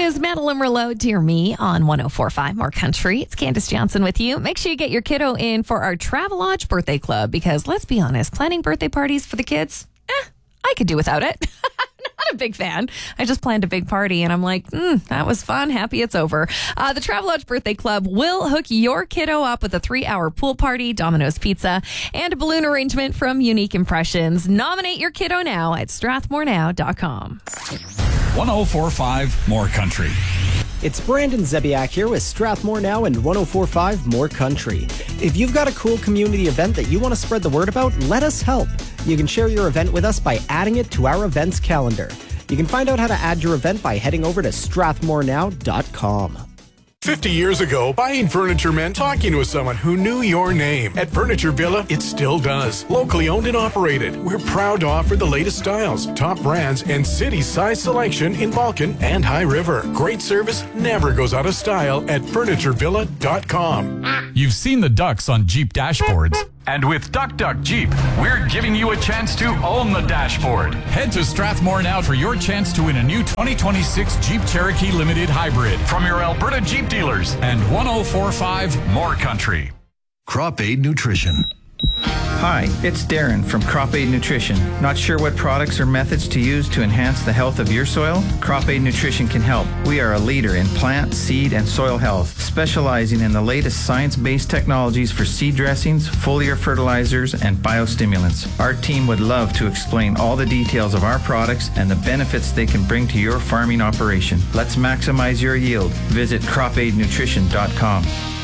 is Madeline Merlot, Dear Me, on 104.5 More Country. It's Candace Johnson with you. Make sure you get your kiddo in for our Travelodge Birthday Club because, let's be honest, planning birthday parties for the kids, I could do without it. Not a big fan. I just planned a big party and I'm like, that was fun. Happy it's over. The Travelodge Birthday Club will hook your kiddo up with a 3-hour pool party, Domino's Pizza, and a balloon arrangement from Unique Impressions. Nominate your kiddo now at strathmorenow.com. 104.5 More Country. It's Brandon Zebiak here with Strathmore Now and 104.5 More Country. If you've got a cool community event that you want to spread the word about, let us help. You can share your event with us by adding it to our events calendar. You can find out how to add your event by heading over to strathmorenow.com. 50 years ago, buying furniture meant talking with someone who knew your name. At Furniture Villa, it still does. Locally owned and operated, we're proud to offer the latest styles, top brands, and city-size selection in Vulcan and High River. Great service never goes out of style at FurnitureVilla.com. You've seen the ducks on Jeep dashboards. And with Duck Duck Jeep, we're giving you a chance to own the dashboard. Head to Strathmore now for your chance to win a new 2026 Jeep Cherokee Limited Hybrid from your Alberta Jeep dealers and 104.5 More Country. Crop Aid Nutrition. Hi, it's Darren from Crop Aid Nutrition. Not sure what products or methods to use to enhance the health of your soil? Crop Aid Nutrition can help. We are a leader in plant, seed, and soil health, specializing in the latest science-based technologies for seed dressings, foliar fertilizers, and biostimulants. Our team would love to explain all the details of our products and the benefits they can bring to your farming operation. Let's maximize your yield. Visit cropaidnutrition.com.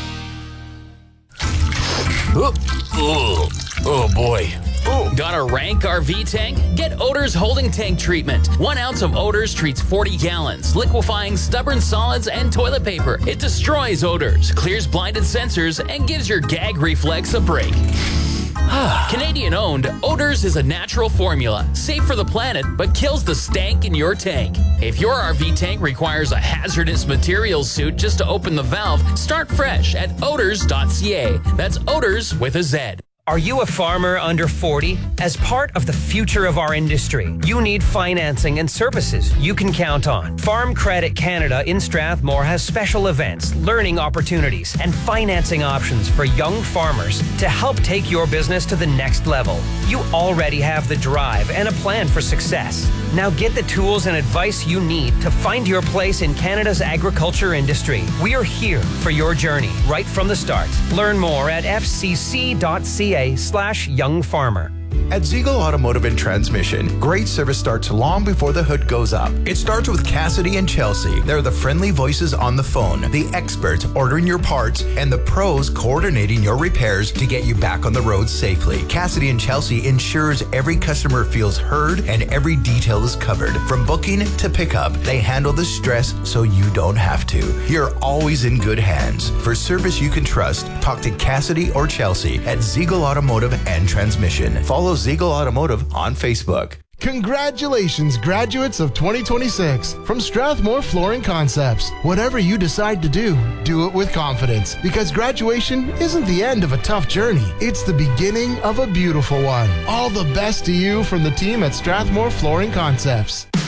Oh boy. Got a rank RV tank? Get Odor's Holding Tank Treatment. 1 ounce of Odor's treats 40 gallons, liquefying stubborn solids and toilet paper. It destroys odors, clears blinded sensors, and gives your gag reflex a break. Canadian owned, Odors is a natural formula, safe for the planet, but kills the stank in your tank. If your RV tank requires a hazardous materials suit just to open the valve, start fresh at odors.ca. That's Odors with a Z. Are you a farmer under 40? As part of the future of our industry, you need financing and services you can count on. Farm Credit Canada in Strathmore has special events, learning opportunities, and financing options for young farmers to help take your business to the next level. You already have the drive and a plan for success. Now get the tools and advice you need to find your place in Canada's agriculture industry. We are here for your journey right from the start. Learn more at fcc.ca/youngfarmer. At Ziegel Automotive and Transmission, great service starts long before the hood goes up. It starts with Cassidy and Chelsea. They're the friendly voices on the phone, the experts ordering your parts, and the pros coordinating your repairs to get you back on the road safely. Cassidy and Chelsea ensures every customer feels heard and every detail is covered. From booking to pickup, they handle the stress so you don't have to. You're always in good hands. For service you can trust, talk to Cassidy or Chelsea at Ziegel Automotive and Transmission. Follow Ziegel Automotive on Facebook. Congratulations, graduates of 2026 from Strathmore Flooring Concepts. Whatever you decide to do it with confidence, because graduation isn't the end of a tough journey. It's the beginning of a beautiful one. All the best to you from the team at Strathmore Flooring Concepts.